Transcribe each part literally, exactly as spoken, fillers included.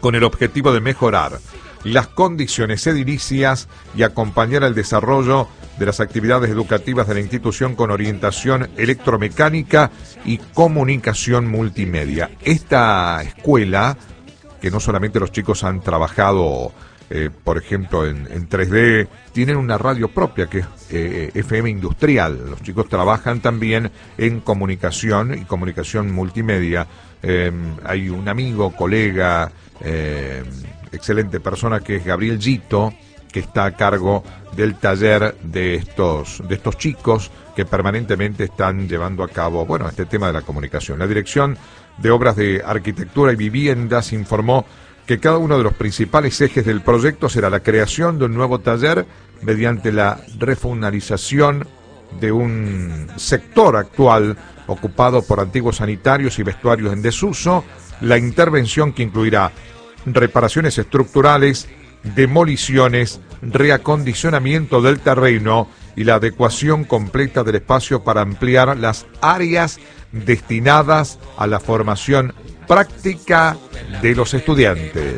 con el objetivo de mejorar las condiciones edilicias y acompañar el desarrollo de las actividades educativas de la institución con orientación electromecánica y comunicación multimedia. Esta escuela, que no solamente los chicos han trabajado, eh, por ejemplo, en, en tres D, tienen una radio propia que es eh, F M industrial. Los chicos trabajan también en comunicación y comunicación multimedia. Eh, hay un amigo, colega, eh, excelente persona que es Gabriel Gito, que está a cargo del taller de estos de estos chicos que permanentemente están llevando a cabo, bueno, este tema de la comunicación. La Dirección de Obras de Arquitectura y Viviendas informó que cada uno de los principales ejes del proyecto será la creación de un nuevo taller mediante la refunalización de un sector actual ocupado por antiguos sanitarios y vestuarios en desuso, la intervención que incluirá reparaciones estructurales, demoliciones, reacondicionamiento del terreno y la adecuación completa del espacio para ampliar las áreas destinadas a la formación práctica de los estudiantes.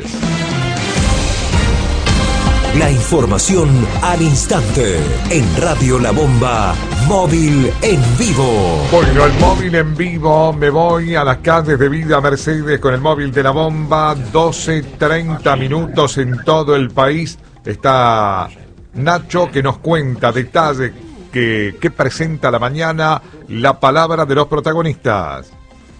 La información al instante en Radio La Bomba, móvil en vivo. Bueno, el móvil en vivo, me voy a las calles de Villa Mercedes con el móvil de La Bomba, doce treinta minutos en todo el país. Está Nacho que nos cuenta detalles que, que presenta la mañana, la palabra de los protagonistas.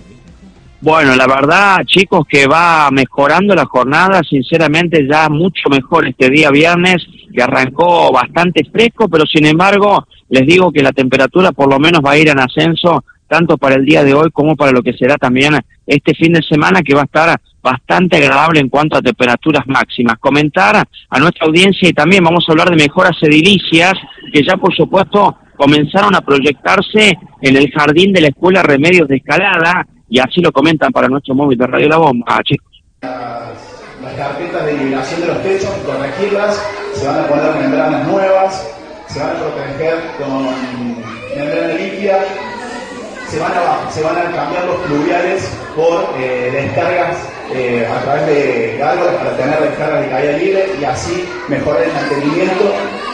Bueno, la verdad, chicos, que va mejorando la jornada, sinceramente ya mucho mejor este día viernes, que arrancó bastante fresco, pero sin embargo, les digo que la temperatura por lo menos va a ir en ascenso, tanto para el día de hoy como para lo que será también este fin de semana, que va a estar bastante agradable en cuanto a temperaturas máximas. Comentar a nuestra audiencia y también vamos a hablar de mejoras edilicias, que ya por supuesto comenzaron a proyectarse en el jardín de la Escuela Remedios de Escalada, y así lo comentan para nuestro móvil de Radio La Bomba, chicos. Las, las carpetas de iluminación de los techos, corregirlas, se van a poner membranas nuevas, se van a proteger con membrana líquida, se van a, se van a cambiar los pluviales por eh, descargas eh, a través de gárgolas para tener descargas de caída libre y así mejorar el mantenimiento.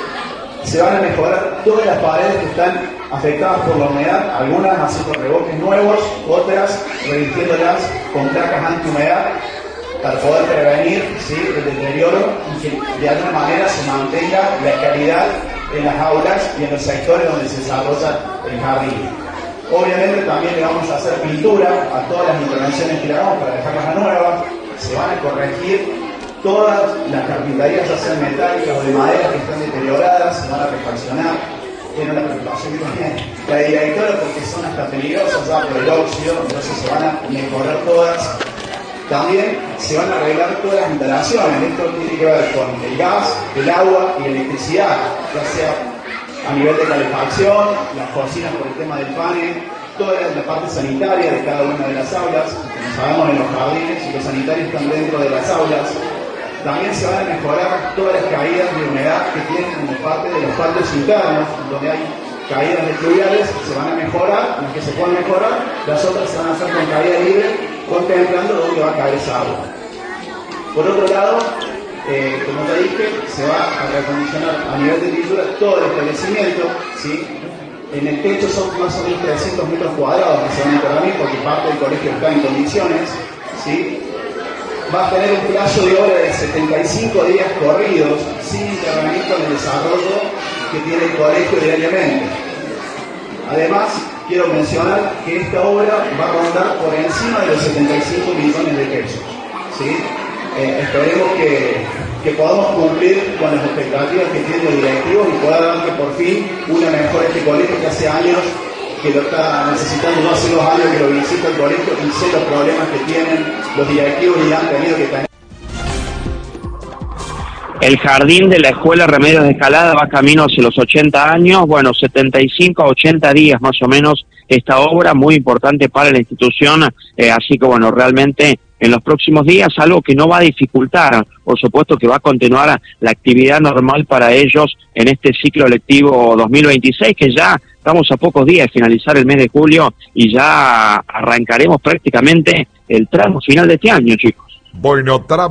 Se van a mejorar todas las paredes que están afectadas por la humedad, algunas haciendo revoques nuevos, otras revistiéndolas con placas antihumedad para poder prevenir, ¿sí?, el deterioro y que de alguna manera se mantenga la calidad en las aulas y en los sectores donde se desarrolla el jardín. Obviamente también le vamos a hacer pintura a todas las intervenciones que le hagamos para dejarlas nuevas. Se van a corregir todas las carpinterías, ya sean metálicas o de madera, que están deterioradas, se van a refaccionar. Tiene una preocupación que tiene la directora porque son hasta peligrosas ya por el óxido, entonces se van a mejorar todas. También se van a arreglar todas las instalaciones. Esto tiene que ver con el gas, el agua y la electricidad, ya sea a nivel de calefacción, las cocinas por el tema del panel, toda la parte sanitaria de cada una de las aulas. Como sabemos, en los jardines y los sanitarios están dentro de las aulas. También se van a mejorar todas las caídas de humedad que tienen como parte de los patios internos, donde hay caídas de fluviales, se van a mejorar, las que se pueden mejorar, las otras se van a hacer con caída libre, contemplando dónde va a caer esa agua. Por otro lado, eh, como te dije, se va a reacondicionar a nivel de pintura todo el establecimiento, ¿sí? En el techo son más o menos trescientos metros cuadrados que se van a intervenir porque parte del colegio está en condiciones, ¿sí? Va a tener un plazo de hora de setenta y cinco días corridos, sin intervenir con el desarrollo que tiene el colegio diariamente. Además, quiero mencionar que esta obra va a rondar por encima de los setenta y cinco millones de pesos, ¿sí? Eh, esperemos que, que podamos cumplir con las expectativas que tienen los directivos y pueda dar que por fin una mejora este colegio que hace años que lo está necesitando. No hace dos años que lo visita el colegio y sé los problemas que tienen los directivos y han tenido que tener. El jardín de la Escuela Remedios de Escalada va camino hacia los ochenta años, bueno, setenta y cinco a ochenta días más o menos esta obra, muy importante para la institución, eh, así que bueno, realmente en los próximos días, algo que no va a dificultar, por supuesto que va a continuar la actividad normal para ellos en este ciclo lectivo dos mil veintiséis, que ya estamos a pocos días de finalizar el mes de julio y ya arrancaremos prácticamente el tramo final de este año, chicos. Bueno, tramo